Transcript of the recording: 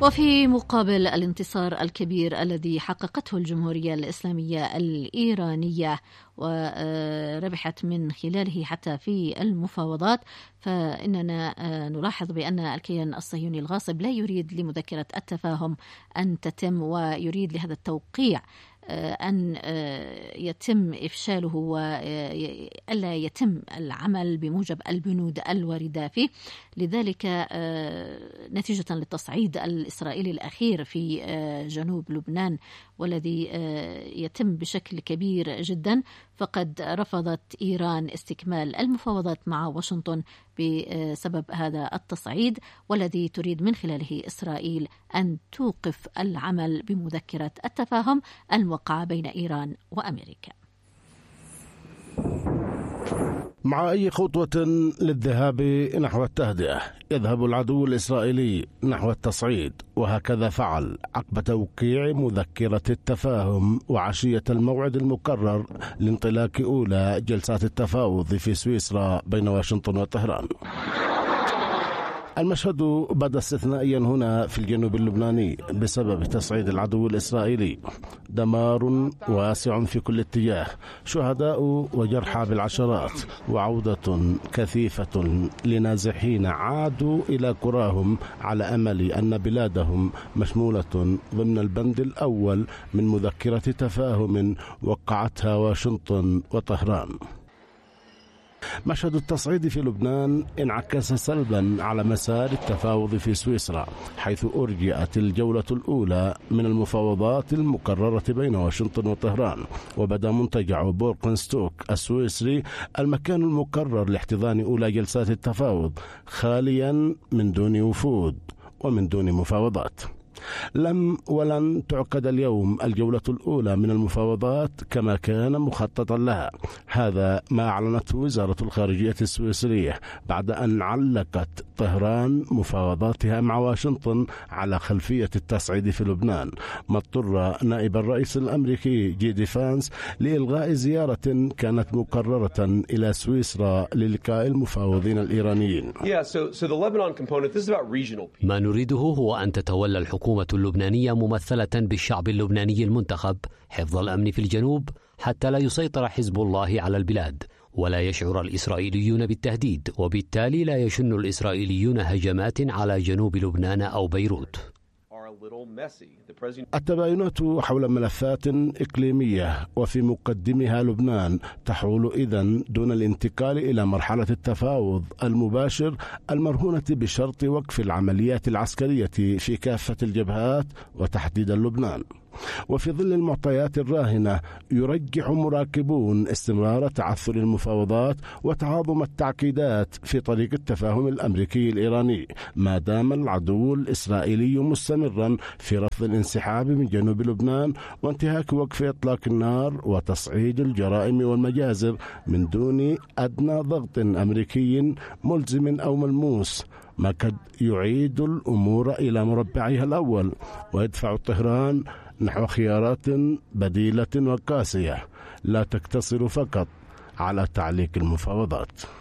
وفي مقابل الانتصار الكبير الذي حققته الجمهورية الإسلامية الإيرانية وربحت من خلاله حتى في المفاوضات، فإننا نلاحظ بأن الكيان الصهيوني الغاصب لا يريد لمذكرة التفاهم أن تتم، ويريد لهذا التوقيع أن يتم إفشاله وألا يتم العمل بموجب البنود الواردة فيه. لذلك نتيجة للتصعيد الإسرائيلي الأخير في جنوب لبنان والذي يتم بشكل كبير جدا، فقد رفضت إيران استكمال المفاوضات مع واشنطن بسبب هذا التصعيد، والذي تريد من خلاله إسرائيل أن توقف العمل بمذكرة التفاهم الموقعة بين إيران وأمريكا. مع أي خطوة للذهاب نحو التهدئة يذهب العدو الإسرائيلي نحو التصعيد، وهكذا فعل عقب توقيع مذكرة التفاهم وعشية الموعد المقرر لانطلاق أولى جلسات التفاوض في سويسرا بين واشنطن وطهران. المشهد بدا استثنائيا هنا في الجنوب اللبناني بسبب تصعيد العدو الإسرائيلي، دمار واسع في كل اتجاه، شهداء وجرحى بالعشرات، وعودة كثيفة لنازحين عادوا إلى قراهم على أمل أن بلادهم مشمولة ضمن البند الأول من مذكرة تفاهم وقعتها واشنطن وطهران. مشهد التصعيد في لبنان انعكس سلبا على مسار التفاوض في سويسرا، حيث أرجئت الجولة الأولى من المفاوضات المقررة بين واشنطن وطهران، وبدا منتجع بوركنستوك السويسري المكان المقرر لاحتضان أولى جلسات التفاوض خاليا من دون وفود ومن دون مفاوضات. لم ولن تعقد اليوم الجولة الأولى من المفاوضات كما كان مخططا لها، هذا ما أعلنته وزارة الخارجية السويسرية بعد أن علقت طهران مفاوضاتها مع واشنطن على خلفية التصعيد في لبنان، ما اضطر نائب الرئيس الأمريكي جي دي فانس لإلغاء زيارة كانت مقررة إلى سويسرا للقاء المفاوضين الإيرانيين. ما نريده هو أن تتولى الحكومة اللبنانية ممثلة بالشعب اللبناني المنتخب حفظ الأمن في الجنوب حتى لا يسيطر حزب الله على البلاد ولا يشعر الإسرائيليون بالتهديد، وبالتالي لا يشن الإسرائيليون هجمات على جنوب لبنان أو بيروت. التباينات حول ملفات إقليمية وفي مقدمها لبنان تحول إذن دون الانتقال إلى مرحلة التفاوض المباشر المرهونة بشرط وقف العمليات العسكرية في كافة الجبهات وتحديدا لبنان. وفي ظل المعطيات الراهنة يرجح مراقبون استمرار تعثر المفاوضات وتعاظم التعقيدات في طريق التفاهم الأمريكي الإيراني، ما دام العدو الإسرائيلي مستمرا في رفض الانسحاب من جنوب لبنان وانتهاك وقف إطلاق النار وتصعيد الجرائم والمجازر من دون أدنى ضغط أمريكي ملزم أو ملموس، ما قد يعيد الأمور إلى مربعها الأول ويدفع طهران نحو خيارات بديلة وقاسية لا تقتصر فقط على تعليق المفاوضات.